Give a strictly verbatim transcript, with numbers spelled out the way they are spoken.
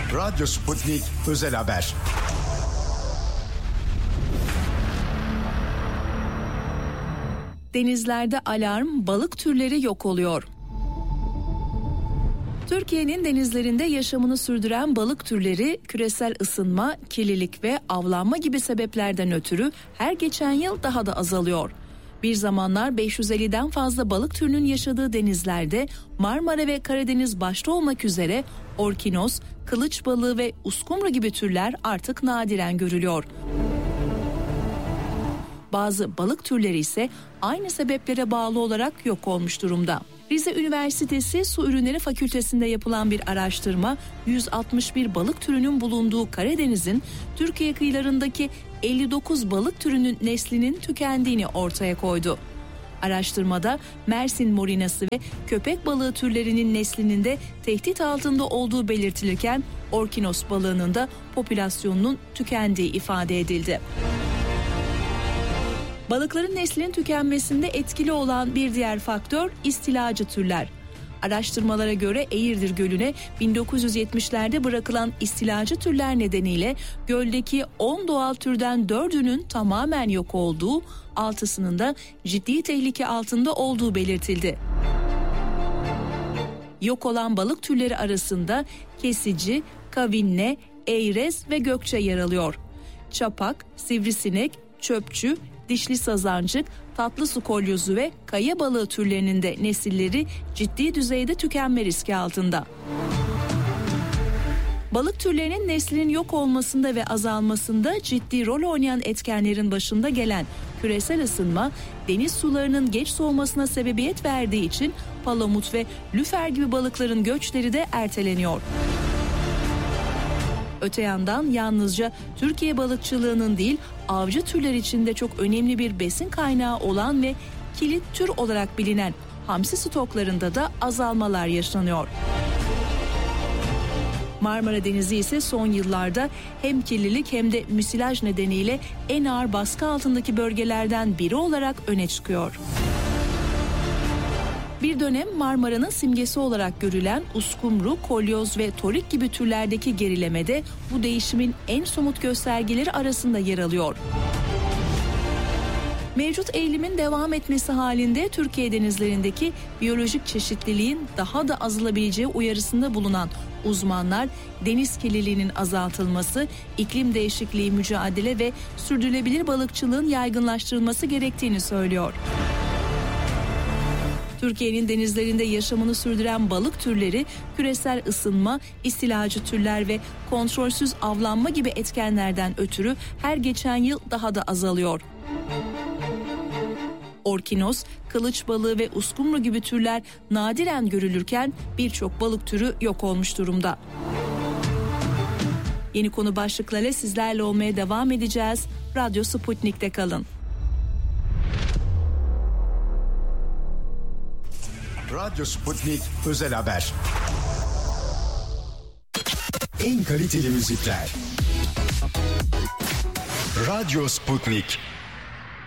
Radyo Sputnik Özel Haber. Denizlerde alarm, balık türleri yok oluyor. Türkiye'nin denizlerinde yaşamını sürdüren balık türleri küresel ısınma, kirlilik ve avlanma gibi sebeplerden ötürü her geçen yıl daha da azalıyor. Bir zamanlar beş yüz elliden fazla balık türünün yaşadığı denizlerde Marmara ve Karadeniz başta olmak üzere orkinos, kılıç balığı ve uskumru gibi türler artık nadiren görülüyor. Bazı balık türleri ise aynı sebeplere bağlı olarak yok olmuş durumda. Rize Üniversitesi Su Ürünleri Fakültesi'nde yapılan bir araştırma, yüz altmış bir balık türünün bulunduğu Karadeniz'in Türkiye kıyılarındaki elli dokuz balık türünün neslinin tükendiğini ortaya koydu. Araştırmada Mersin morinası ve köpek balığı türlerinin neslinin de tehdit altında olduğu belirtilirken orkinos balığının da popülasyonunun tükendiği ifade edildi. Balıkların neslinin tükenmesinde etkili olan bir diğer faktör istilacı türler. Araştırmalara göre Eğirdir Gölü'ne bin dokuz yüz yetmişlerde bırakılan istilacı türler nedeniyle göldeki on doğal türden dördünün tamamen yok olduğu, altısının da ciddi tehlike altında olduğu belirtildi. Yok olan balık türleri arasında kesici, kavinne, eyrez ve gökçe yer alıyor. Çapak, sivrisinek, çöpçü, dişli sazancık, tatlı su kolyozu ve kaya balığı türlerinin de nesilleri ciddi düzeyde tükenme riski altında. Balık türlerinin neslinin yok olmasında ve azalmasında ciddi rol oynayan etkenlerin başında gelen küresel ısınma, deniz sularının geç soğumasına sebebiyet verdiği için palamut ve lüfer gibi balıkların göçleri de erteleniyor. Öte yandan yalnızca Türkiye balıkçılığının değil, avcı türler için de çok önemli bir besin kaynağı olan ve kilit tür olarak bilinen hamsi stoklarında da azalmalar yaşanıyor. Marmara Denizi ise son yıllarda hem kirlilik hem de müsilaj nedeniyle en ağır baskı altındaki bölgelerden biri olarak öne çıkıyor. Bir dönem Marmara'nın simgesi olarak görülen uskumru, kolyoz ve torik gibi türlerdeki gerileme de bu değişimin en somut göstergeleri arasında yer alıyor. Mevcut eğilimin devam etmesi halinde Türkiye denizlerindeki biyolojik çeşitliliğin daha da azalabileceği uyarısında bulunan uzmanlar, deniz kirliliğinin azaltılması, iklim değişikliği mücadele ve sürdürülebilir balıkçılığın yaygınlaştırılması gerektiğini söylüyor. Türkiye'nin denizlerinde yaşamını sürdüren balık türleri küresel ısınma, istilacı türler ve kontrolsüz avlanma gibi etkenlerden ötürü her geçen yıl daha da azalıyor. Orkinos, kılıç balığı ve uskumru gibi türler nadiren görülürken birçok balık türü yok olmuş durumda. Yeni konu başlıklarıyla sizlerle olmaya devam edeceğiz. Radyo Sputnik'te kalın. Radyo Sputnik Özel Haber. En kaliteli müzikler. Radyo Sputnik.